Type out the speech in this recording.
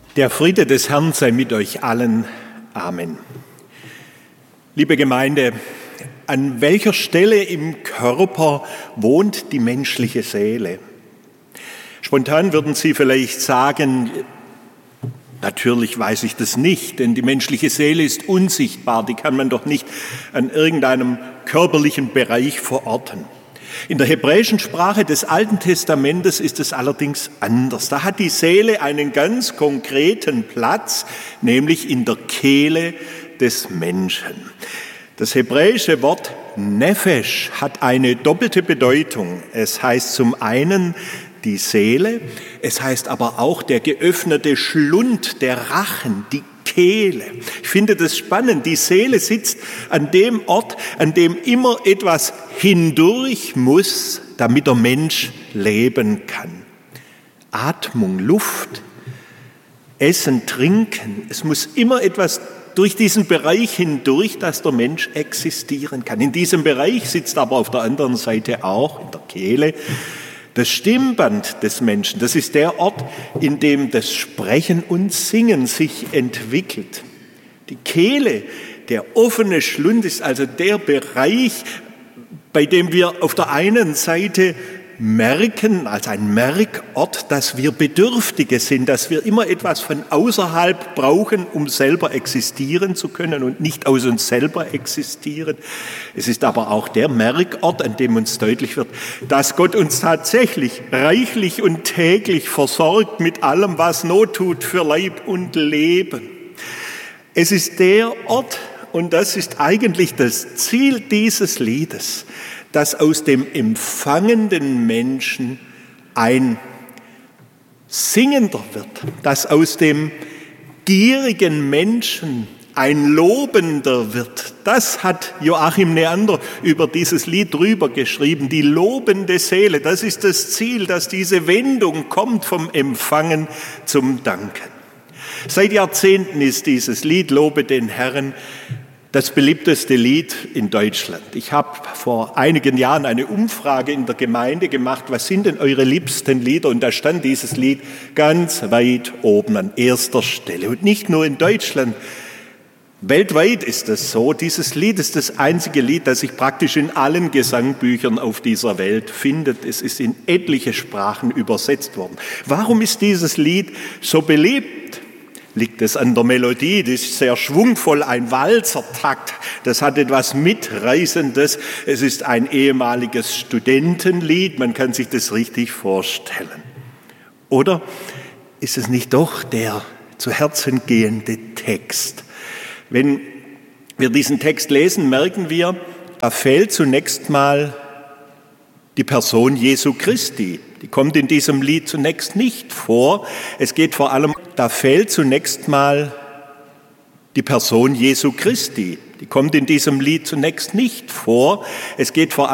Der Friede des Herrn sei mit euch allen. Amen. Liebe Gemeinde, an welcher Stelle im Körper wohnt die menschliche Seele? Spontan würden Sie vielleicht sagen, natürlich weiß ich das nicht, denn die menschliche Seele ist unsichtbar, die kann man doch nicht an irgendeinem körperlichen Bereich verorten. In der hebräischen Sprache des Alten Testamentes ist es allerdings anders. Da hat die Seele einen ganz konkreten Platz, nämlich in der Kehle des Menschen. Das hebräische Wort Nefesh hat eine doppelte Bedeutung. Es heißt zum einen die Seele, es heißt aber auch der geöffnete Schlund, der Rachen, die Kehle. Ich finde das spannend. Die Seele sitzt an dem Ort, an dem immer etwas hindurch muss, damit der Mensch leben kann. Atmung, Luft, Essen, Trinken. Es muss immer etwas durch diesen Bereich hindurch, dass der Mensch existieren kann. In diesem Bereich sitzt aber auf der anderen Seite auch, in der Kehle, das Stimmband des Menschen. Das ist der Ort, in dem das Sprechen und Singen sich entwickelt. Die Kehle, der offene Schlund, ist also der Bereich, bei dem wir auf der einen Seite merken, als ein Merkort, dass wir Bedürftige sind, dass wir immer etwas von außerhalb brauchen, um selber existieren zu können und nicht aus uns selber existieren. Es ist aber auch der Merkort, an dem uns deutlich wird, dass Gott uns tatsächlich reichlich und täglich versorgt mit allem, was Not tut für Leib und Leben. Es ist der Ort, und das ist eigentlich das Ziel dieses Liedes, dass aus dem empfangenden Menschen ein Singender wird, dass aus dem gierigen Menschen ein Lobender wird. Das hat Joachim Neander über dieses Lied drüber geschrieben, die lobende Seele. Das ist das Ziel, dass diese Wendung kommt vom Empfangen zum Danken. Seit Jahrzehnten ist dieses Lied Lobe den Herrn das beliebteste Lied in Deutschland. Ich habe vor einigen Jahren eine Umfrage in der Gemeinde gemacht, was sind denn eure liebsten Lieder? Und da stand dieses Lied ganz weit oben an erster Stelle. Und nicht nur in Deutschland, weltweit ist es so. Dieses Lied ist das einzige Lied, das sich praktisch in allen Gesangbüchern auf dieser Welt findet. Es ist in etliche Sprachen übersetzt worden. Warum ist dieses Lied so beliebt? Liegt es an der Melodie, die ist sehr schwungvoll, ein Walzertakt, das hat etwas Mitreißendes. Es ist ein ehemaliges Studentenlied, man kann sich das richtig vorstellen. Oder ist es nicht doch der zu Herzen gehende Text? Wenn wir diesen Text lesen, merken wir, da fehlt zunächst mal die Person Jesu Christi. Die kommt in diesem Lied zunächst nicht vor. Es geht vor allem, da fehlt zunächst mal die Person Jesu Christi. Die kommt in diesem Lied zunächst nicht vor. Es geht vor allem